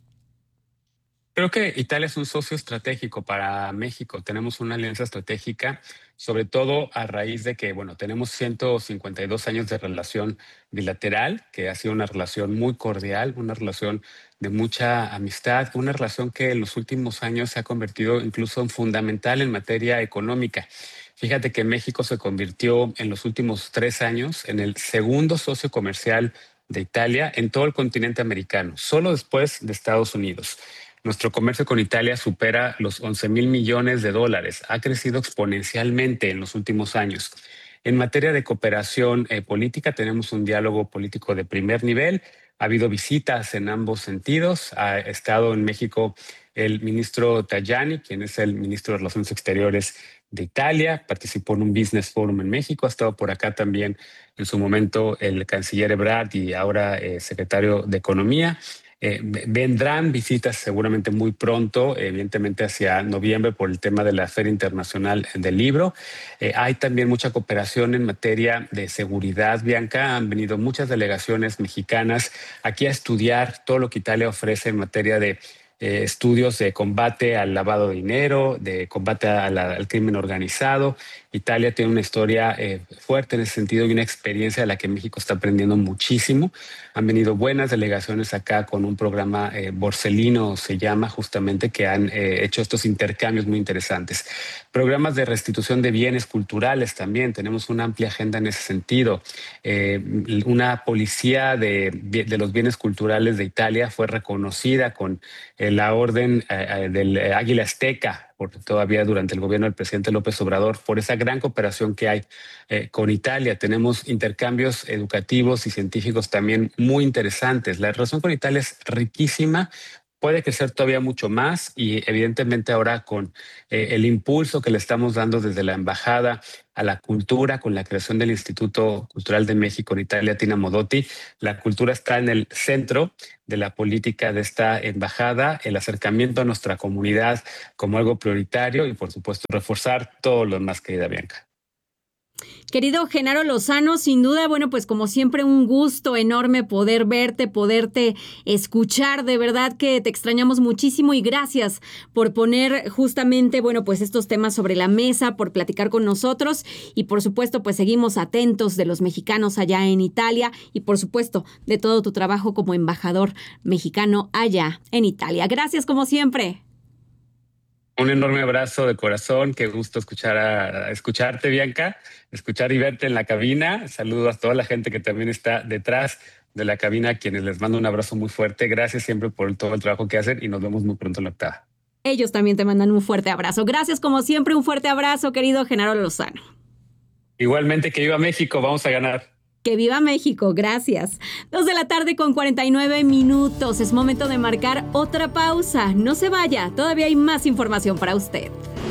Creo que Italia es un socio estratégico para México. Tenemos una alianza estratégica, sobre todo a raíz de que, bueno, tenemos ciento cincuenta y dos años de relación bilateral, que ha sido una relación muy cordial, una relación de mucha amistad, una relación que en los últimos años se ha convertido incluso en fundamental en materia económica. Fíjate que México se convirtió en los últimos tres años en el segundo socio comercial de Italia en todo el continente americano, solo después de Estados Unidos. Nuestro comercio con Italia supera los once mil millones de dólares. Ha crecido exponencialmente en los últimos años. En materia de cooperación eh, política, tenemos un diálogo político de primer nivel. Ha habido visitas en ambos sentidos. Ha estado en México el ministro Tajani, quien es el ministro de Relaciones Exteriores de Italia. Participó en un Business Forum en México. Ha estado por acá también en su momento el canciller Ebrard y ahora eh, secretario de Economía. Eh, vendrán visitas seguramente muy pronto, evidentemente hacia noviembre por el tema de la Feria Internacional del Libro. Eh, hay también mucha cooperación en materia de seguridad, Bianca. Han venido muchas delegaciones mexicanas aquí a estudiar todo lo que Italia ofrece en materia de eh, estudios de combate al lavado de dinero, de combate a la, al crimen organizado. Italia tiene una historia eh, fuerte en ese sentido y una experiencia de la que México está aprendiendo muchísimo. Han venido buenas delegaciones acá con un programa eh, Borsellino, se llama justamente, que han eh, hecho estos intercambios muy interesantes. Programas de restitución de bienes culturales también, tenemos una amplia agenda en ese sentido. Eh, una policía de, de los bienes culturales de Italia fue reconocida con eh, la orden eh, del Águila Azteca, porque todavía durante el gobierno del presidente López Obrador, por esa gran cooperación que hay eh, con Italia. Tenemos intercambios educativos y científicos también muy interesantes. La relación con Italia es riquísima, puede crecer todavía mucho más y evidentemente ahora con eh, el impulso que le estamos dando desde la embajada a la cultura, con la creación del Instituto Cultural de México en Italia, Tina Modotti, la cultura está en el centro de la política de esta embajada, el acercamiento a nuestra comunidad como algo prioritario y, por supuesto, reforzar todo lo demás, querida Bianca. Querido Genaro Lozano, sin duda, bueno, pues como siempre un gusto enorme poder verte, poderte escuchar, de verdad que te extrañamos muchísimo y gracias por poner justamente, bueno, pues estos temas sobre la mesa, por platicar con nosotros y por supuesto, pues seguimos atentos de los mexicanos allá en Italia y por supuesto de todo tu trabajo como embajador mexicano allá en Italia. Gracias como siempre. Un enorme abrazo de corazón, qué gusto escuchar a, a escucharte, Bianca, escuchar y verte en la cabina. Saludos a toda la gente que también está detrás de la cabina, a quienes les mando un abrazo muy fuerte. Gracias siempre por todo el trabajo que hacen y nos vemos muy pronto en la octava. Ellos también te mandan un fuerte abrazo. Gracias como siempre, un fuerte abrazo, querido Genaro Lozano. Igualmente, que viva México, vamos a ganar. ¡Que viva México! Gracias. Dos de la tarde con cuarenta y nueve minutos. Es momento de marcar otra pausa. No se vaya, todavía hay más información para usted.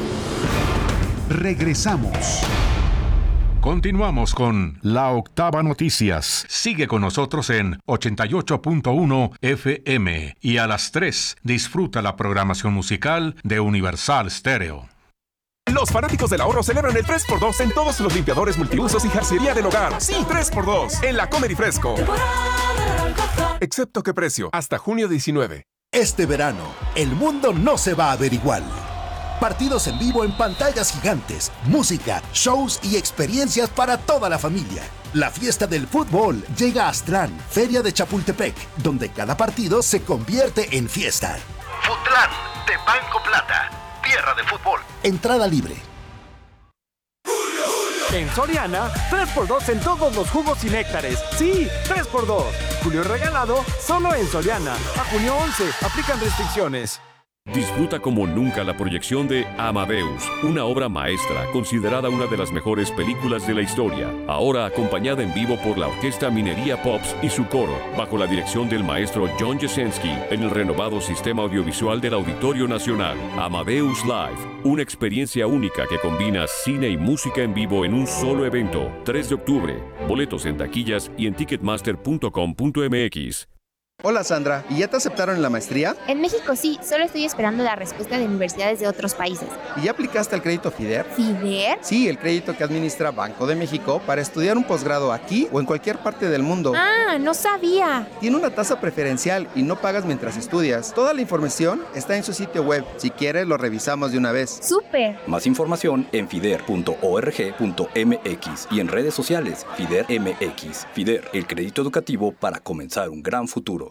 Regresamos. Continuamos con La Octava Noticias. Sigue con nosotros en ochenta y ocho punto uno F M y a las tres disfruta la programación musical de Universal Stereo. Los fanáticos del ahorro celebran el tres por dos en todos los limpiadores multiusos y jarcería del hogar. Sí, tres por dos en la Comer y Fresco. Excepto qué precio, hasta junio diecinueve. Este verano, el mundo no se va a ver igual. Partidos en vivo en pantallas gigantes, música, shows y experiencias para toda la familia. La fiesta del fútbol llega a Aztlán, Feria de Chapultepec, donde cada partido se convierte en fiesta. Futlán, de Banco Plata. Tierra de fútbol. Entrada libre. En Soriana, tres por dos en todos los jugos y néctares. Sí, tres por dos. Julio regalado, solo en Soriana. A junio once, aplican restricciones. Disfruta como nunca la proyección de Amadeus, una obra maestra considerada una de las mejores películas de la historia, ahora acompañada en vivo por la Orquesta Minería Pops y su coro, bajo la dirección del maestro John Jasenski, en el renovado sistema audiovisual del Auditorio Nacional. Amadeus Live, una experiencia única que combina cine y música en vivo en un solo evento. tres de octubre, boletos en taquillas y en ticketmaster punto com punto m x. Hola Sandra, ¿y ya te aceptaron en la maestría? En México sí, solo estoy esperando la respuesta de universidades de otros países. ¿Y ya aplicaste al crédito FIDER? ¿FIDER? Sí, el crédito que administra Banco de México para estudiar un posgrado aquí o en cualquier parte del mundo. Ah, no sabía. Tiene una tasa preferencial y no pagas mientras estudias. Toda la información está en su sitio web. Si quieres, lo revisamos de una vez. ¡Súper! Más información en fider punto org punto m x y en redes sociales FIDER M X. FIDER, el crédito educativo para comenzar un gran futuro.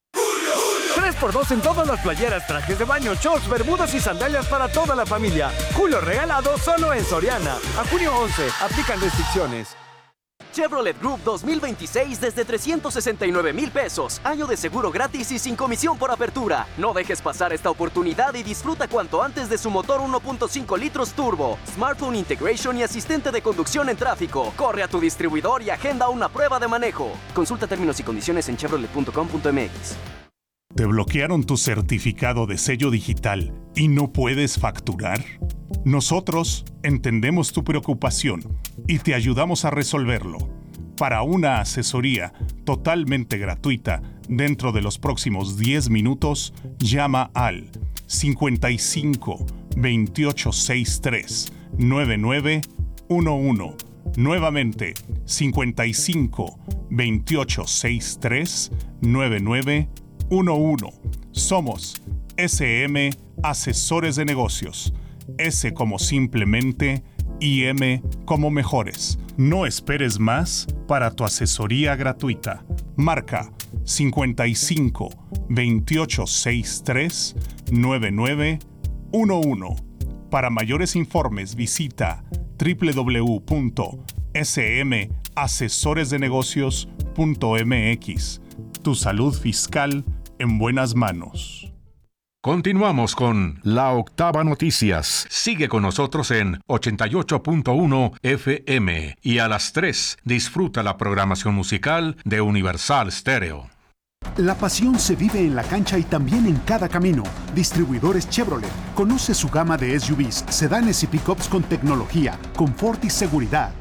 tres por dos en todas las playeras, trajes de baño, shorts, bermudas y sandalias para toda la familia. Julio regalado solo en Soriana. A junio once, aplican restricciones. Chevrolet Group dos mil veintiséis desde trescientos sesenta y nueve mil pesos. Año de seguro gratis y sin comisión por apertura. No dejes pasar esta oportunidad y disfruta cuanto antes de su motor uno punto cinco litros turbo, smartphone integration y asistente de conducción en tráfico. Corre a tu distribuidor y agenda una prueba de manejo. Consulta términos y condiciones en chevrolet punto com punto m x. ¿Te bloquearon tu certificado de sello digital y no puedes facturar? Nosotros entendemos tu preocupación y te ayudamos a resolverlo. Para una asesoría totalmente gratuita dentro de los próximos diez minutos, llama al cincuenta y cinco veintiocho sesenta y tres noventa y nueve once. Nuevamente, cincuenta y cinco veintiocho sesenta y tres noventa y nueve once. Somos S M Asesores de Negocios. S como simplemente y M como mejores. No esperes más para tu asesoría gratuita. Marca cincuenta y cinco, veintiocho sesenta y tres, noventa y nueve once. Para mayores informes visita doble u doble u doble u punto s m asesores de negocios punto m x. Tu salud fiscal en buenas manos. Continuamos con La Octava Noticias. Sigue con nosotros en ochenta y ocho punto uno F M y a las tres disfruta la programación musical de Universal Stereo. La pasión se vive en la cancha y también en cada camino. Distribuidores Chevrolet. Conoce su gama de S U Vs, sedanes y pickups con tecnología, confort y seguridad.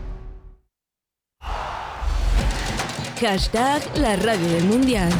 Hashtag la radio del mundial.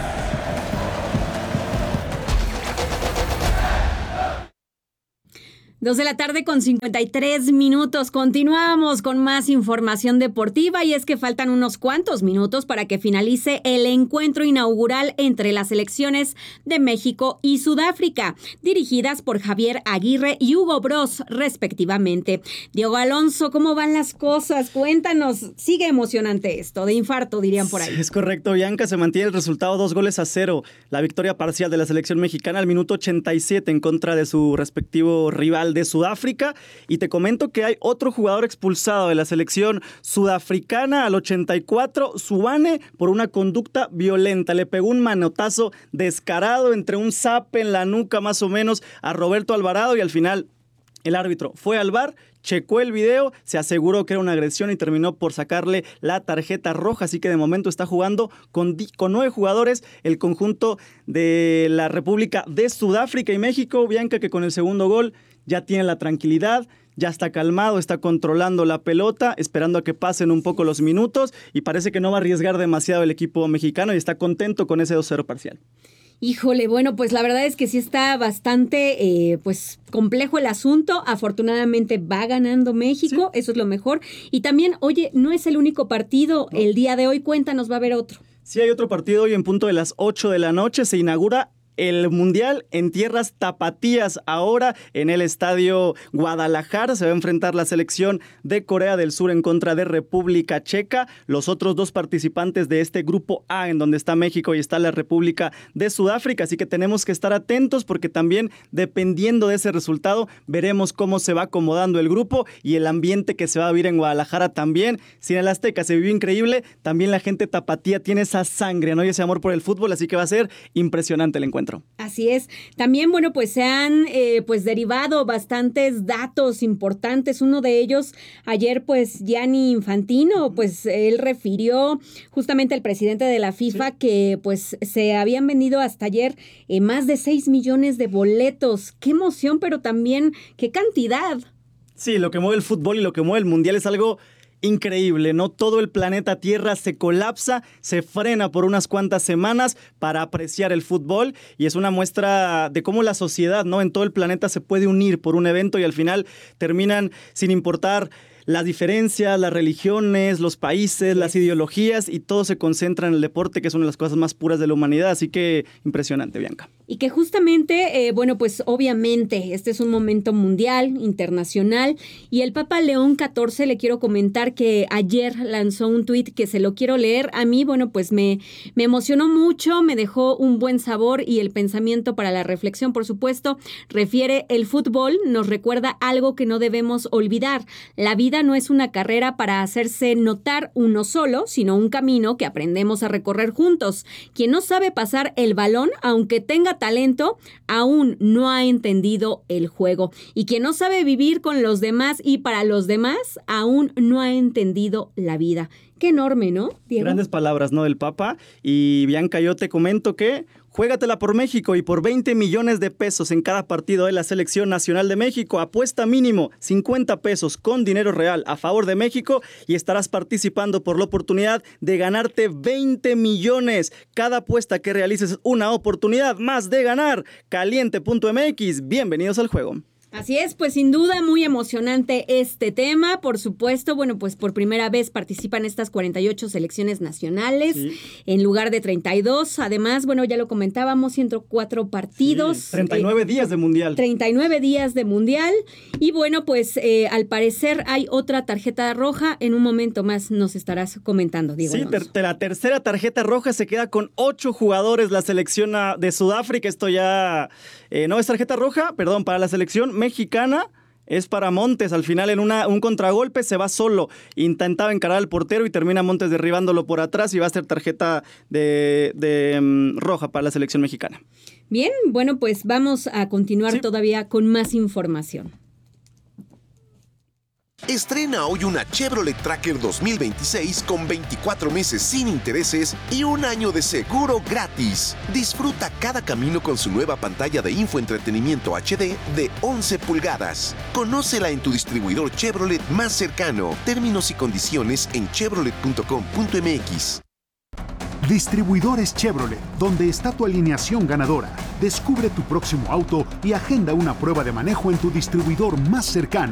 Dos de la tarde con cincuenta y tres minutos. Continuamos con más información deportiva y es que faltan unos cuantos minutos para que finalice el encuentro inaugural entre las selecciones de México y Sudáfrica, dirigidas por Javier Aguirre y Hugo Bross, respectivamente. Diego Alonso, ¿cómo van las cosas? Cuéntanos. Sigue emocionante esto, de infarto dirían por ahí. Sí, es correcto, Bianca. Se mantiene el resultado dos goles a cero. La victoria parcial de la selección mexicana al minuto ochenta y siete en contra de su respectivo rival de Sudáfrica, y te comento que hay otro jugador expulsado de la selección sudafricana al ochenta y cuatro, Zubane, por una conducta violenta. Le pegó un manotazo descarado entre un zape en la nuca más o menos a Roberto Alvarado y al final el árbitro fue al V A R, checó el video, se aseguró que era una agresión y terminó por sacarle la tarjeta roja, así que de momento está jugando con, con nueve jugadores el conjunto de la República de Sudáfrica y México. Bianca, que con el segundo gol ya tiene la tranquilidad, ya está calmado, está controlando la pelota, esperando a que pasen un poco los minutos y parece que no va a arriesgar demasiado el equipo mexicano y está contento con ese dos cero parcial. Híjole, bueno, pues la verdad es que sí está bastante eh, pues complejo el asunto. Afortunadamente va ganando México, sí. Eso es lo mejor. Y también, oye, no es el único partido no. El día de hoy, cuéntanos, va a haber otro. Sí, hay otro partido hoy en punto de las ocho de la noche, se inaugura el Mundial en tierras tapatías. Ahora en el estadio Guadalajara se va a enfrentar la selección de Corea del Sur en contra de República Checa. Los otros dos participantes de este grupo A, en donde está México y está la República de Sudáfrica. Así que tenemos que estar atentos porque también dependiendo de ese resultado veremos cómo se va acomodando el grupo y el ambiente que se va a vivir en Guadalajara también. Si en el Azteca se vivió increíble, también la gente tapatía tiene esa sangre, ¿no? Y ese amor por el fútbol, así que va a ser impresionante el encuentro. Así es. También, bueno, pues se han eh, pues derivado bastantes datos importantes. Uno de ellos, ayer, pues, Gianni Infantino, pues, él refirió justamente al presidente de la FIFA sí. que, pues, se habían vendido hasta ayer eh, más de seis millones de boletos. ¡Qué emoción! Pero también, ¡qué cantidad! Sí, lo que mueve el fútbol y lo que mueve el Mundial es algo increíble, ¿no? Todo el planeta Tierra se colapsa, se frena por unas cuantas semanas para apreciar el fútbol y es una muestra de cómo la sociedad, ¿no? En todo el planeta se puede unir por un evento y al final terminan sin importar las diferencias, las religiones, los países, las ideologías y todo se concentra en el deporte, que es una de las cosas más puras de la humanidad. Así que impresionante, Bianca. Y que justamente, eh, bueno, pues obviamente este es un momento mundial, internacional, y el Papa León catorce, le quiero comentar que ayer lanzó un tuit que se lo quiero leer. A mí, bueno, pues me, me emocionó mucho, me dejó un buen sabor y el pensamiento para la reflexión, por supuesto, refiere: el fútbol nos recuerda algo que no debemos olvidar. La vida no es una carrera para hacerse notar uno solo, sino un camino que aprendemos a recorrer juntos. Quien no sabe pasar el balón, aunque tenga talento, aún no ha entendido el juego. Y quien no sabe vivir con los demás y para los demás, aún no ha entendido la vida. Qué enorme, ¿no, Diego? Grandes palabras, ¿no?, del Papa. Y Bianca, yo te comento que juégatela por México y por veinte millones de pesos en cada partido de la Selección Nacional de México. Apuesta mínimo cincuenta pesos con dinero real a favor de México y estarás participando por la oportunidad de ganarte veinte millones. Cada apuesta que realices es una oportunidad más de ganar. Caliente punto m x, bienvenidos al juego. Así es, pues sin duda muy emocionante este tema. Por supuesto, bueno, pues por primera vez participan estas cuarenta y ocho selecciones nacionales sí. en lugar de treinta y dos. Además, bueno, ya lo comentábamos, ciento cuatro partidos. Sí, treinta y nueve eh, días de mundial. treinta y nueve días de mundial. Y bueno, pues eh, al parecer hay otra tarjeta roja. En un momento más nos estarás comentando, Diego. Sí, ter- la tercera tarjeta roja se queda con ocho jugadores la selección de Sudáfrica. Esto ya eh, no es tarjeta roja, perdón, para la selección mexicana es para Montes. Al final en una, un contragolpe se va solo, intentaba encarar al portero y termina Montes derribándolo por atrás y va a ser tarjeta de, de um, roja para la selección mexicana. Bien, bueno, pues vamos a continuar sí. todavía con más información. Estrena hoy una Chevrolet Tracker dos mil veintiséis con veinticuatro meses sin intereses y un año de seguro gratis. Disfruta cada camino con su nueva pantalla de infoentretenimiento H D de once pulgadas. Conócela en tu distribuidor Chevrolet más cercano. Términos y condiciones en chevrolet punto com punto m x. Distribuidores Chevrolet, donde está tu alineación ganadora. Descubre tu próximo auto y agenda una prueba de manejo en tu distribuidor más cercano.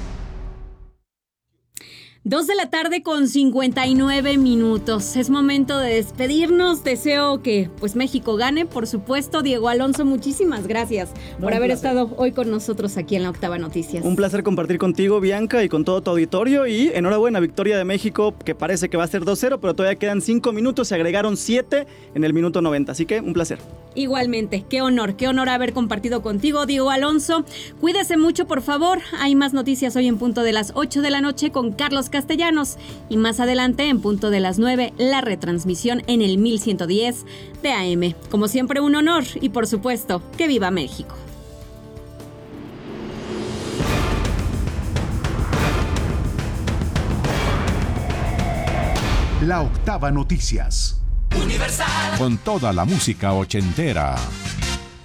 Dos de la tarde con cincuenta y nueve minutos. Es momento de despedirnos. Deseo que pues México gane, por supuesto. Diego Alonso, muchísimas gracias no, por haber placer. estado hoy con nosotros aquí en la Octava Noticias. Un placer compartir contigo, Bianca, y con todo tu auditorio. Y enhorabuena, victoria de México, que parece que va a ser dos cero, pero todavía quedan cinco minutos. Se agregaron siete en el minuto noventa. Así que un placer. Igualmente, qué honor, qué honor haber compartido contigo, Diego Alonso. Cuídese mucho, por favor. Hay más noticias hoy en punto de las ocho de la noche con Carlos Castellanos y más adelante en punto de las nueve la retransmisión en el mil ciento diez de A M. Como siempre, un honor y por supuesto que viva México. La Octava Noticias. Universal. Con toda la música ochentera.